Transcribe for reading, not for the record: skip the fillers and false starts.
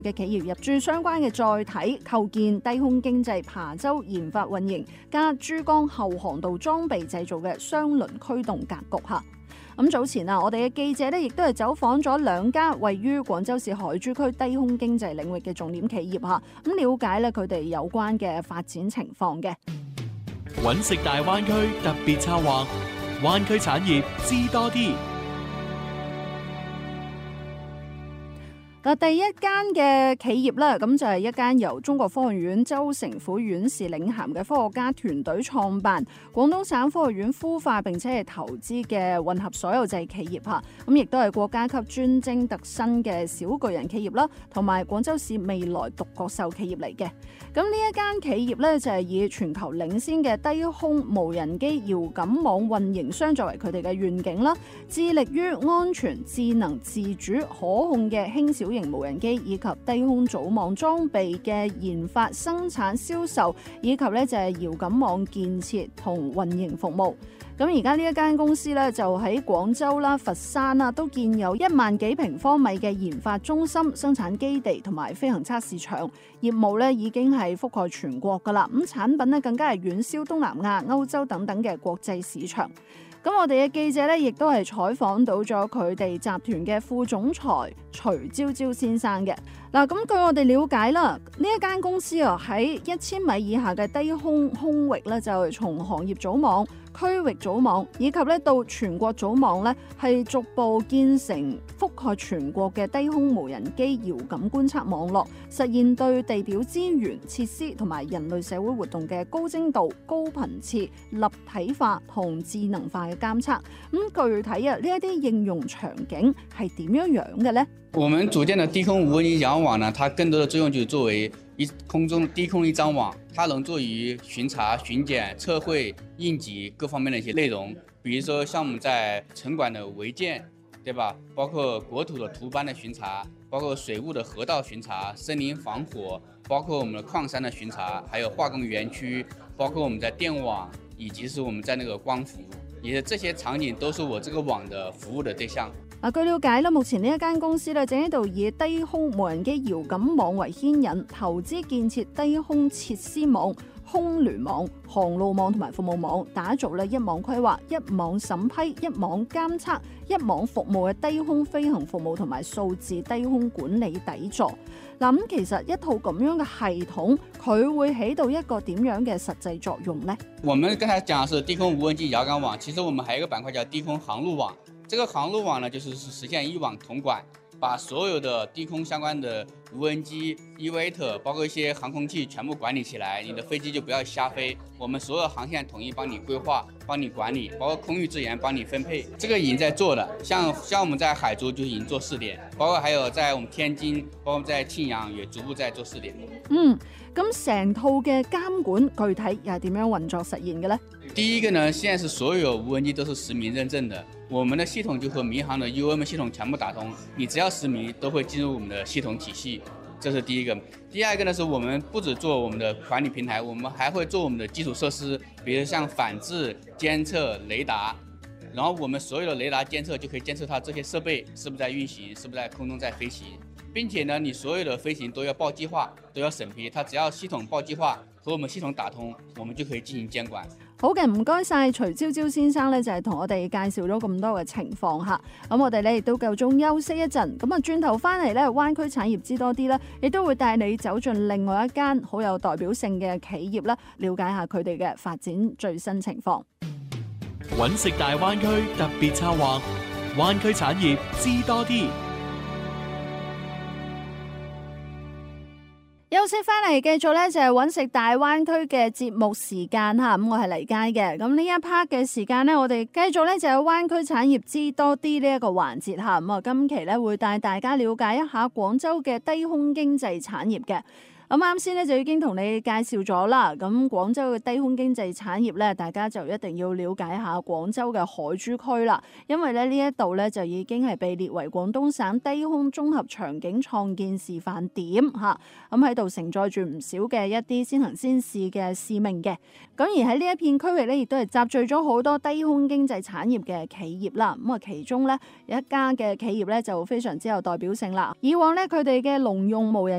嘅企業入駐相關嘅載體構建低空經濟琶洲研發運營加珠江後航道裝備製造嘅雙輪驅動格局嚇。咁早前我哋嘅記者亦都係走訪咗兩家位於廣州市海珠區低空經濟領域嘅重點企業嚇，咁了解佢哋有關嘅發展情況嘅。 揾食大灣區特別策劃，灣區產業知多啲。 第一間嘅企業咧，咁就係一間由中國科學院州城府院士領銜嘅科學家團隊創辦，廣東省科學院孵化並且係投資嘅混合所有制企業嚇，咁亦都係國家級專精特新嘅小巨人企業啦，同埋廣州市未來獨角獸企業嚟嘅。咁呢一間企業咧就係以全球領先嘅低空無人機遙感網運營商作為佢哋嘅願景啦，致力於安全、智能、自主、可控嘅輕小型無人機以及低空組網裝備嘅研發、生產、銷售，以及咧就係遙感網建設同運營服務。咁而家呢一間公司咧就喺廣州啦、佛山啦都建有1萬幾平方米嘅研發中心、生產基地同埋飛行測試場，業務咧已經係覆蓋全國噶啦。咁產品咧更加係遠銷東南亞、歐洲等等嘅國際市場。咁我哋嘅記者咧，亦都係採訪到咗佢哋集團嘅副總裁徐朝朝先生嘅。嗱，咁據我哋了解啦，呢一間公司喺1000米以下嘅低空空域咧，就係從行業組網、區域組網以及咧到全國組網咧，係逐步建成覆蓋全國嘅低空無人機遙感觀測網絡，實現對地表資源、設施同埋人類社會活動嘅高精度、高頻次、立體化同智能化嘅監測。咁具體呢一啲應用場景係點樣樣嘅呢？ 我們組建的低空無人機遙感網呢，它更多的作用就是作為空中低空一張網，它能做於巡查、巡檢、測繪、應急各方面的一些內容。比如說像我們在城管的違建，對吧？包括國土的圖班的巡查，包括水務的河道巡查、森林防火，包括我們的礦山的巡查，還有化工園區，包括我們在電網，以及是我們在那個光伏，也是這些場景都是我這個網的服務的對象。 據了解目前呢一間公司正喺度以低空無人機遙感網為牽引，投資建設低空設施網、空聯網、航路網同埋服務網，打造一網規劃、一網審批、一網監測、一網服務嘅低空飛行服務同埋數字低空管理底座。咁其實一套咁樣嘅系統，佢會起到一個點樣嘅實際作用呢？ 我們剛才講的是低空無人機遙感網，其實我們還有一個板塊叫低空航路網。這個航路網呢，就是實現一網統管，把所有的低空相關的無人機、EVATOR，包括一些航空器全部管理起來，你的飛機就不要瞎飛。我們所有航線統一幫你規劃、幫你管理，包括空域資源幫你分配。這個已經在做了，像我們在海珠就已經做試點，包括還有在我們天津，包括在慶陽也逐步在做試點。 咁成套嘅監管具體又係點樣運作實現嘅呢？ 第一個呢，現在是所有無人機都是實名認證的，我們的系統就和民航的 UAM 系統全部打通，你只要實名都會進入我們的系統體系，這是第一個。第二個呢，是我們不只做我們的管理平台，我們還會做我們的基礎設施，比如像反制、監測、雷達，然後我們所有的雷達監測就可以監測它這些設備是不是在運行，是不是在空中在飛行，並且呢，你所有的飛行都要報計劃，都要審批，它只要系統報計劃和我們系統打通，我們就可以進行監管。 好嘅，唔該晒徐朝朝先生咧，就係同我哋介紹咗咁多嘅情況嚇。咁我哋咧亦都夠鐘休息一陣，咁轉頭翻嚟咧，灣區產業知多啲啦，亦都會帶你走進另外一間好有代表性嘅企業啦，了解下佢哋嘅發展最新情況。 揾食大灣區特別策劃，灣區產業知多啲。 休息翻嚟，繼續咧就係揾食大灣區嘅節目時間嚇。咁我係黎佳嘅。咁呢一 part 嘅時間咧，我哋繼續咧就係灣區產業知多啲呢一個環節嚇。咁今期咧會帶大家了解一下廣州嘅低空經濟產業嘅。咁啱先咧就已經同你介紹咗啦。咁廣州嘅低空經濟產業咧，大家就一定要了解下廣州嘅海珠區啦。因為咧呢一度咧就已經係被列為廣東省低空綜合場景創建示範點嚇。咁喺度承載住唔少嘅一啲先行先試嘅使命嘅。咁而喺呢一片區域咧，亦都係集聚咗好多低空經濟產業嘅企業啦。咁其中咧有一家嘅企業咧就非常之有代表性啦。以往咧佢哋嘅農用無人